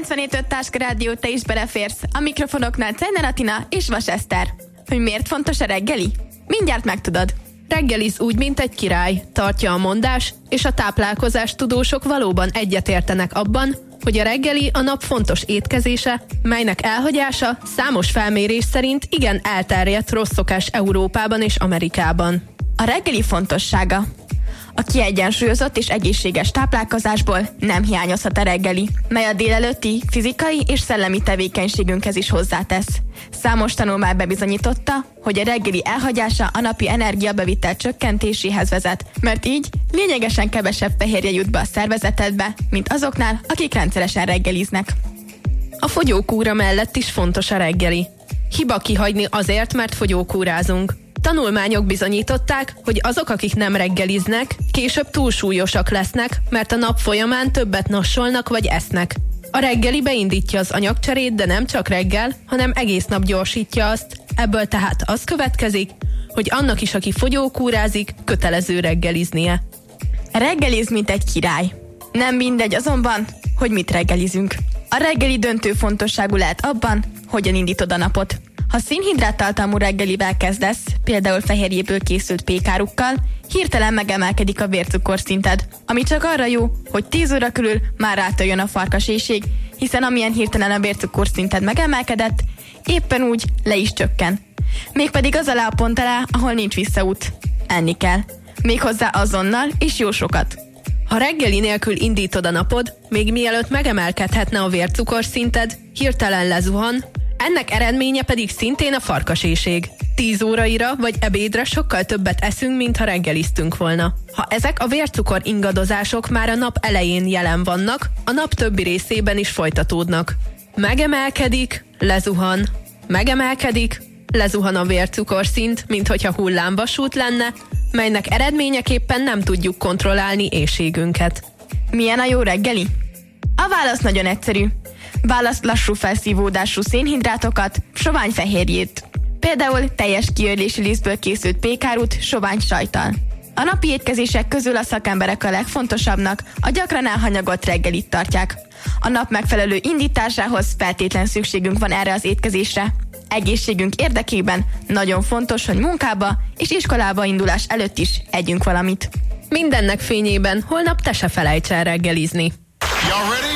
97.5 Táska Rádió, te is beleférsz. A mikrofonoknál Czejner Atina és Vas Eszter. Hogy miért fontos a reggeli? Mindjárt megtudod. Reggeliz úgy, mint egy király, tartja a mondás, és a táplálkozás tudósok valóban egyetértenek abban, hogy a reggeli a nap fontos étkezése, melynek elhagyása számos felmérés szerint igen elterjedt rossz szokás Európában és Amerikában. A reggeli fontossága. A kiegyensúlyozott és egészséges táplálkozásból nem hiányozhat a reggeli, mely a délelőtti fizikai és szellemi tevékenységünkhez is hozzátesz. Számos tanulmány bebizonyította, hogy a reggeli elhagyása a napi energiabevitel csökkentéséhez vezet, mert így lényegesen kevesebb fehérje jut be a szervezetedbe, mint azoknál, akik rendszeresen reggeliznek. A fogyókúra mellett is fontos a reggeli. Hiba kihagyni azért, mert fogyókúrázunk. Tanulmányok bizonyították, hogy azok, akik nem reggeliznek, később túlsúlyosak lesznek, mert a nap folyamán többet nassolnak vagy esznek. A reggeli beindítja az anyagcserét, de nem csak reggel, hanem egész nap gyorsítja azt. Ebből tehát az következik, hogy annak is, aki fogyókúrázik, kötelező reggeliznie. Reggeliz, mint egy király. Nem mindegy azonban, hogy mit reggelizünk. A reggeli döntő fontosságú lehet abban, hogyan indítod a napot. Ha szénhidráttartalmú reggelivel kezdesz, például fehérjéből készült pékárukkal, hirtelen megemelkedik a vércukorszinted, ami csak arra jó, hogy 10 óra körül már rátörjön a farkaséhség, hiszen amilyen hirtelen a vércukorszinted megemelkedett, éppen úgy le is csökken. Mégpedig az alá a pont alá, ahol nincs visszaút. Enni kell. Méghozzá azonnal és jó sokat. Ha reggeli nélkül indítod a napod, még mielőtt megemelkedhetne a vércukorszinted, hirtelen lezuhan, ennek eredménye pedig szintén a farkaséhség. 10 óraira vagy ebédre sokkal többet eszünk, mint ha reggeliztünk volna. Ha ezek a vércukor ingadozások már a nap elején jelen vannak, a nap többi részében is folytatódnak. Megemelkedik, lezuhan. Megemelkedik, lezuhan a vércukorszint, minthogyha hullámvasút lenne, melynek eredményeképpen nem tudjuk kontrollálni éhségünket. Milyen a jó reggeli? A válasz nagyon egyszerű. Választ lassú felszívódású szénhidrátokat, sovány fehérjét. Például teljes kiörlési lisztből készült pékárút sovány sajttal. A napi étkezések közül a szakemberek a legfontosabbnak a gyakran elhanyagolt reggelit tartják. A nap megfelelő indításához feltétlen szükségünk van erre az étkezésre. Egészségünk érdekében nagyon fontos, hogy munkába és iskolába indulás előtt is együnk valamit. Mindennek fényében holnap te se felejts el reggelizni.